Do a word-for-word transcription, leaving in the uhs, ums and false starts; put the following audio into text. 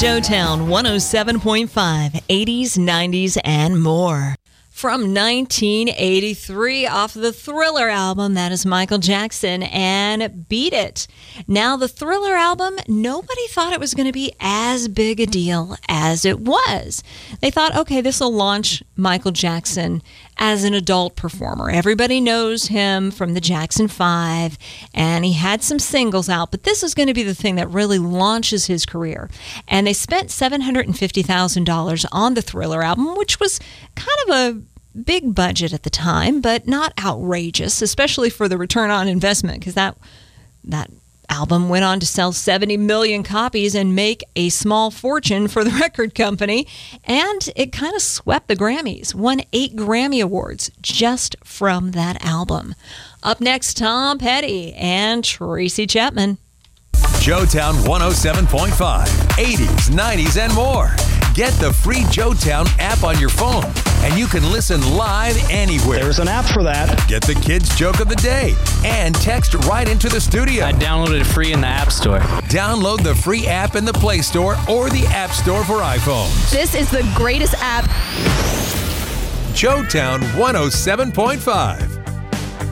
Joetown one oh seven point five, eighties, nineties, and more. From nineteen eighty-three, off the Thriller album, that is Michael Jackson and Beat It. Now, the Thriller album, nobody thought it was going to be as big a deal as it was. They thought, okay, this will launch Michael Jackson as an adult performer. Everybody knows him from the Jackson five, and he had some singles out, but this is going to be the thing that really launches his career. And they spent seven hundred fifty thousand dollars on the Thriller album, which was kind of a big budget at the time, but not outrageous, especially for the return on investment, because that that album went on to sell seventy million copies and make a small fortune for the record company, and it kind of swept the Grammys, won eight Grammy Awards just from that album. Up next, Tom Petty and Tracy Chapman. Joetown one oh seven point five, eighties, nineties, and more. Get the free Joetown app on your phone, and you can listen live anywhere. There's an app for that. Get the kids' joke of the day and text right into the studio. I downloaded it free in the App Store. Download the free app in the Play Store or the App Store for iPhones. This is the greatest app. Joetown one oh seven point five.